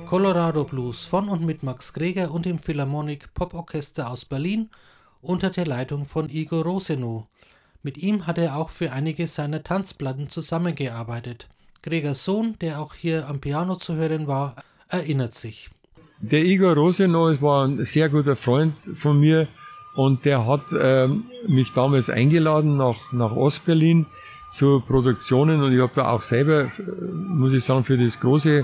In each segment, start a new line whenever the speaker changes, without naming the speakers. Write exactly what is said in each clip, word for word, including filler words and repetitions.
Colorado Blues von und mit Max Greger und dem Philharmonic Poporchester aus Berlin unter der Leitung von Igor Rosenow. Mit ihm hat er auch für einige seiner Tanzplatten zusammengearbeitet. Gregers Sohn, der auch hier am Piano zu hören war, erinnert sich.
Der Igor Rosenow war ein sehr guter Freund von mir und der hat äh, mich damals eingeladen nach, nach Ostberlin zu Produktionen und ich habe da auch selber, muss ich sagen, für das große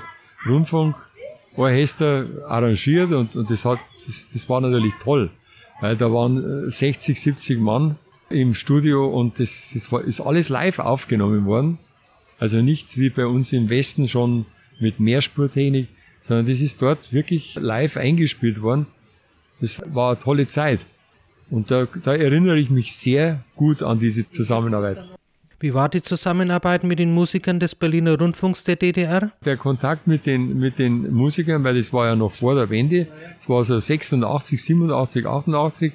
Rundfunkorchester arrangiert und, und das, hat, das, das war natürlich toll, weil da waren sechzig, siebzig Mann im Studio und das, das war, ist alles live aufgenommen worden. Also nicht wie bei uns im Westen schon mit Mehrspurtechnik, sondern das ist dort wirklich live eingespielt worden. Das war eine tolle Zeit. Und da, da erinnere ich mich sehr gut an diese Zusammenarbeit.
Wie war die Zusammenarbeit mit den Musikern des Berliner Rundfunks der D D R?
Der Kontakt mit den, mit den Musikern, weil das war ja noch vor der Wende, das war so sechsundachtzig, siebenundachtzig, achtundachtzig.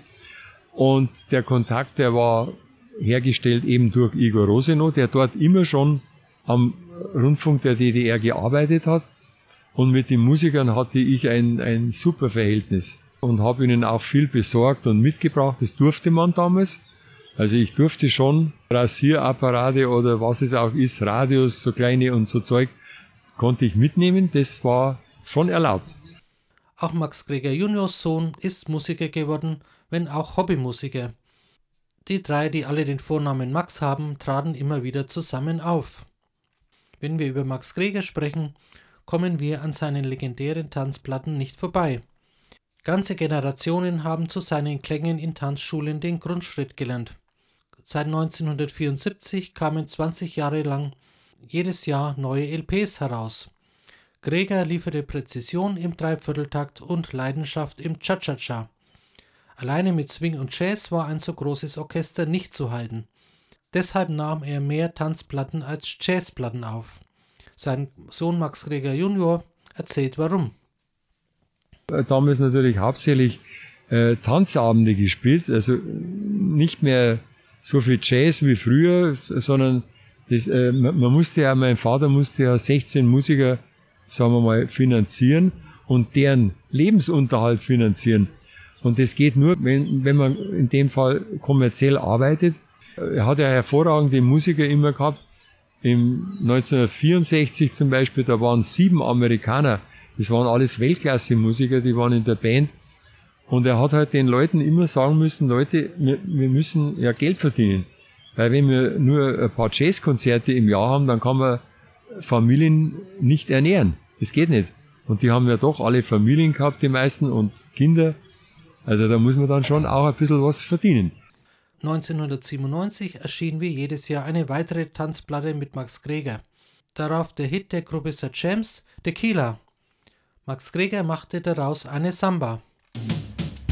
Und der Kontakt, der war hergestellt eben durch Igor Rosenow, der dort immer schon am Rundfunk der D D R gearbeitet hat. Und mit den Musikern hatte ich ein, ein super Verhältnis und habe ihnen auch viel besorgt und mitgebracht. Das durfte man damals. Also ich durfte schon Rasierapparate oder was es auch ist, Radios, so kleine und so Zeug, konnte ich mitnehmen. Das war schon erlaubt.
Auch Max Greger Juniors Sohn ist Musiker geworden, wenn auch Hobbymusiker. Die drei, die alle den Vornamen Max haben, traten immer wieder zusammen auf. Wenn wir über Max Greger sprechen, kommen wir an seinen legendären Tanzplatten nicht vorbei. Ganze Generationen haben zu seinen Klängen in Tanzschulen den Grundschritt gelernt. Seit neunzehnhundertvierundsiebzig kamen zwanzig Jahre lang jedes Jahr neue L Ps heraus. Greger lieferte Präzision im Dreivierteltakt und Leidenschaft im Cha-Cha-Cha. Alleine mit Swing und Jazz war ein so großes Orchester nicht zu halten. Deshalb nahm er mehr Tanzplatten als Jazzplatten auf. Sein Sohn Max Greger Junior erzählt warum.
Damals natürlich hauptsächlich äh, Tanzabende gespielt, also nicht mehr so viel Jazz wie früher, sondern das, äh, man, man musste ja, mein Vater musste ja sechzehn Musiker, sagen wir mal, finanzieren und deren Lebensunterhalt finanzieren. Und das geht nur, wenn, wenn man in dem Fall kommerziell arbeitet. Er hat ja hervorragende Musiker immer gehabt. Im neunzehnhundertvierundsechzig zum Beispiel, da waren sieben Amerikaner, das waren alles Weltklasse-Musiker, die waren in der Band. Und er hat halt den Leuten immer sagen müssen, Leute, wir, wir müssen ja Geld verdienen. Weil wenn wir nur ein paar Jazzkonzerte im Jahr haben, dann kann man Familien nicht ernähren. Das geht nicht. Und die haben ja doch alle Familien gehabt, die meisten, und Kinder. Also da muss man dann schon auch ein bisschen was verdienen.
neunzehnhundertsiebenundneunzig erschien wie jedes Jahr eine weitere Tanzplatte mit Max Greger. Darauf der Hit der Gruppe The Champs, Tequila. Max Greger machte daraus eine Samba.